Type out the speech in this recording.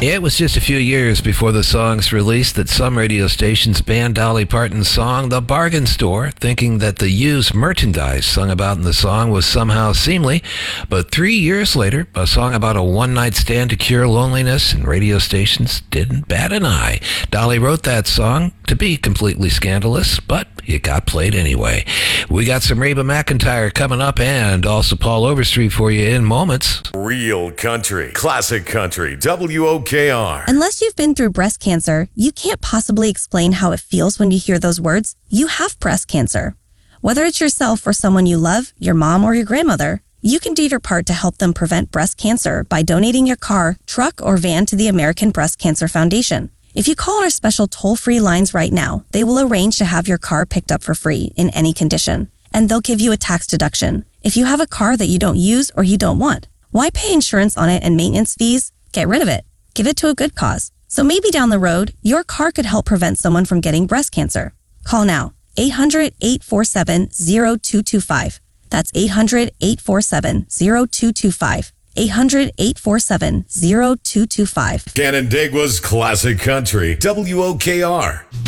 It was just a few years before the song's release that some radio stations banned Dolly Parton's song, The Bargain Store, thinking that the used merchandise sung about in the song was somehow seemly. But 3 years later, a song about a one-night stand to cure loneliness, and radio stations didn't bat an eye. Dolly wrote that song to be completely scandalous, but it got played anyway. We got some Reba McEntire coming up, and also Paul Overstreet for you in moments. Real country, classic country, WOKR. Unless you've been through breast cancer, you can't possibly explain how it feels when you hear those words. You have breast cancer. Whether it's yourself or someone you love, your mom or your grandmother, you can do your part to help them prevent breast cancer by donating your car, truck, or van to the American Breast Cancer Foundation. If you call our special toll-free lines right now, they will arrange to have your car picked up for free in any condition, and they'll give you a tax deduction. If you have a car that you don't use or you don't want, why pay insurance on it and maintenance fees? Get rid of it. Give it to a good cause. So maybe down the road, your car could help prevent someone from getting breast cancer. Call now. 800-847-0225. That's 800-847-0225. 800-847-0225. Canandaigua's classic country, WOKR.